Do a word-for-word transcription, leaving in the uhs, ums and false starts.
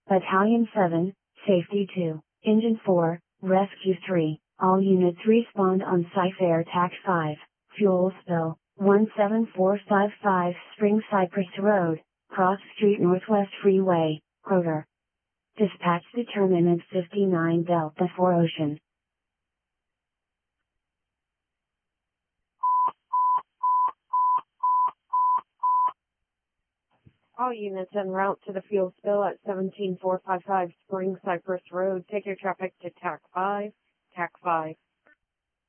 Battalion seven, Safety two, Engine four, Rescue three, all units respond on site air tac five, fuel spill, one seven four five five Spring Cypress Road, Cross Street Northwest Freeway, Kroger. Dispatch determinant fifty-nine Delta four Ocean. All units en route to the fuel spill at seventeen four five five Spring Cypress Road. Take your traffic to TAC five, TAC five.